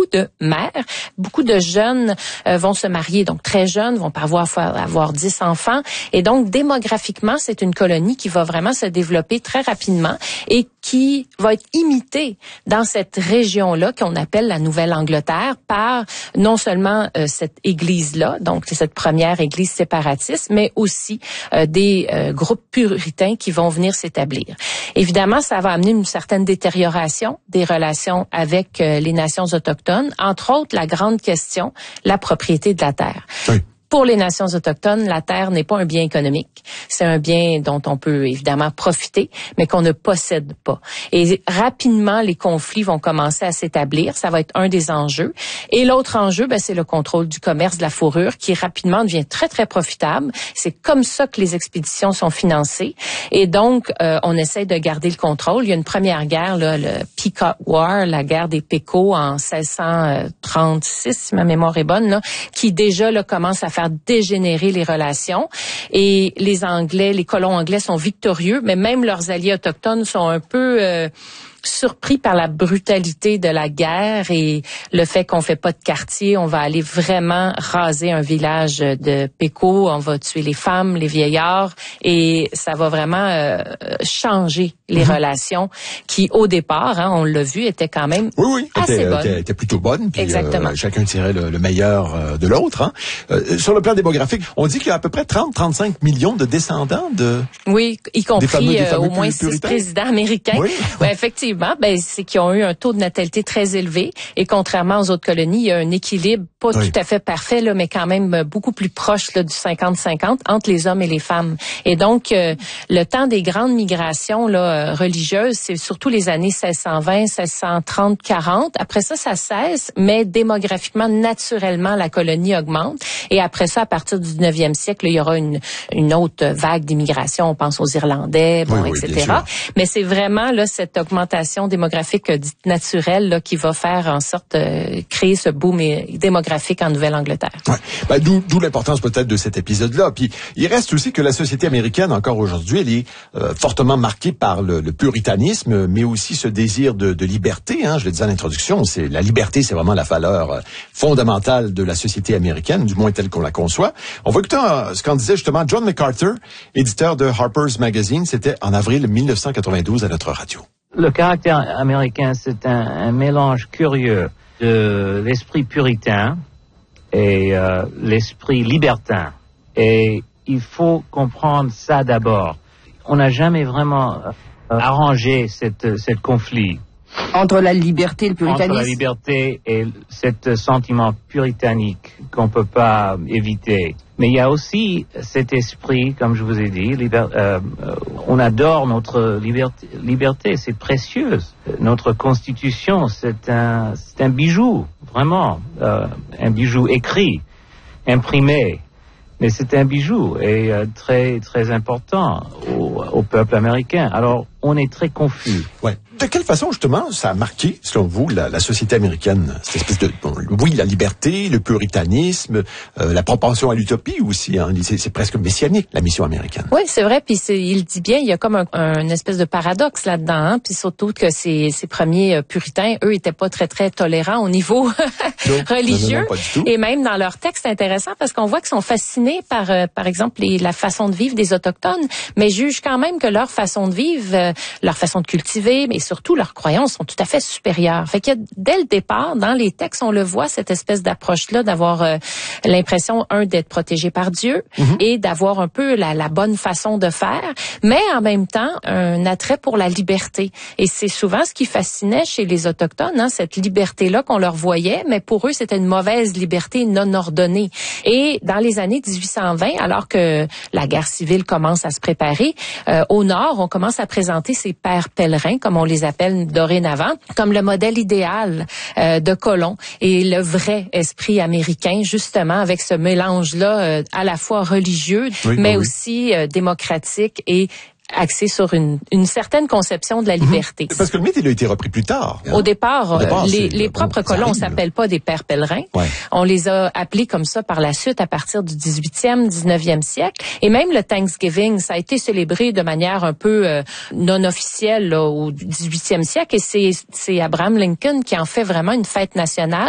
de mères, beaucoup de jeunes vont se marier, donc très jeunes, vont avoir 10 enfants. Et donc, démographiquement, c'est une colonie qui va vraiment se développer très rapidement et qui va être imitée dans cette région-là qu'on appelle la Nouvelle-Angleterre par non seulement cette église-là, donc cette première église séparatiste, mais aussi des groupes puritains qui vont venir s'établir. Évidemment, ça va amener une certaine détérioration des relations avec les nations autochtones, entre autres la grande question, la propriété de la terre. Oui. Pour les nations autochtones, la terre n'est pas un bien économique. C'est un bien dont on peut évidemment profiter, mais qu'on ne possède pas. Et rapidement, les conflits vont commencer à s'établir. Ça va être un des enjeux. Et l'autre enjeu, c'est le contrôle du commerce de la fourrure qui rapidement devient très, très profitable. C'est comme ça que les expéditions sont financées. Et donc, on essaie de garder le contrôle. Il y a une première guerre, là, le Pequot War, la guerre des Pécots en 1636, si ma mémoire est bonne, là, qui déjà là, commence à faire dégénérer les relations. Et les Anglais, les colons anglais sont victorieux, mais même leurs alliés autochtones sont un peu surpris par la brutalité de la guerre et le fait qu'on fait pas de quartier, on va aller vraiment raser un village de Pécots, on va tuer les femmes, les vieillards et ça va vraiment changer les relations qui, au départ, on l'a vu, étaient quand même assez bonnes. Étaient plutôt bonnes. Puis, exactement. Chacun tirait le meilleur de l'autre. Sur le plan démographique, on dit qu'il y a à peu près 30-35 millions de descendants de... Oui, y compris des fameux au moins 6 présidents américains. Oui, effectivement. C'est qu'ils ont eu un taux de natalité très élevé et contrairement aux autres colonies, il y a un équilibre pas tout à fait parfait, là, mais quand même beaucoup plus proche là, du 50-50 entre les hommes et les femmes. Et donc, le temps des grandes migrations là, religieuses, c'est surtout les années 1620, 1630, 40. Après ça, ça cesse, mais démographiquement, naturellement, la colonie augmente. Et après ça, à partir du 19e siècle, là, il y aura une autre vague d'immigration. On pense aux Irlandais, etc. Mais c'est vraiment là cette augmentation démographique dite naturelle là, qui va faire en sorte créer ce boom démographique en Nouvelle-Angleterre. Ouais. D'où l'importance peut-être de cet épisode-là. Puis il reste aussi que la société américaine, encore aujourd'hui, elle est fortement marquée par le puritanisme, mais aussi ce désir de liberté. Je le disais en introduction, la liberté, c'est vraiment la valeur fondamentale de la société américaine, du moins telle qu'on la conçoit. On va écouter ce qu'en disait justement John MacArthur, éditeur de Harper's Magazine. C'était en avril 1992 à notre radio. Le caractère américain, c'est un mélange curieux de l'esprit puritain et l'esprit libertin. Et il faut comprendre ça d'abord. On n'a jamais vraiment arrangé cette conflit. Entre la liberté et le puritanisme? Entre la liberté et ce sentiment puritanique qu'on peut pas éviter. Mais il y a aussi cet esprit, comme je vous ai dit, on adore notre liberté, c'est précieux. Notre constitution, c'est un bijou, vraiment, un bijou écrit, imprimé. Mais c'est un bijou et très très important au peuple américain. Alors on est très confus. Ouais. De quelle façon justement ça a marqué, selon vous, la société américaine, cette espèce de la liberté, le puritanisme, la propension à l'utopie aussi. C'est presque messianique la mission américaine. Oui, c'est vrai. Puis il dit bien, il y a comme un espèce de paradoxe là-dedans. Puis surtout que ces premiers puritains, eux, étaient pas très très tolérants au niveau religieux. Non, pas du tout. Et même dans leurs textes, c'est intéressant parce qu'on voit qu'ils sont fascinés par exemple la façon de vivre des autochtones, mais jugent quand même que leur façon de vivre, leur façon de cultiver, mais surtout leurs croyances sont tout à fait supérieures. Fait que dès le départ, dans les textes, on le voit, cette espèce d'approche-là, d'avoir l'impression, d'être protégé par Dieu et d'avoir un peu la bonne façon de faire, mais en même temps, un attrait pour la liberté. Et c'est souvent ce qui fascinait chez les Autochtones, cette liberté-là qu'on leur voyait, mais pour eux, c'était une mauvaise liberté non ordonnée. Et dans les années 1820, alors que la guerre civile commence à se préparer, au nord, on commence à présenter ces pères pèlerins, comme on les appelle dorénavant, comme le modèle idéal de colon et le vrai esprit américain, justement, avec ce mélange-là à la fois religieux, mais aussi démocratique et axé sur une certaine conception de la liberté. Parce que le mythe, il a été repris plus tard. Au départ, les propres colons, on s'appelle pas des pères pèlerins. Ouais. On les a appelés comme ça par la suite à partir du 18e, 19e siècle. Et même le Thanksgiving, ça a été célébré de manière un peu non officielle là, au 18e siècle. Et c'est Abraham Lincoln qui en fait vraiment une fête nationale.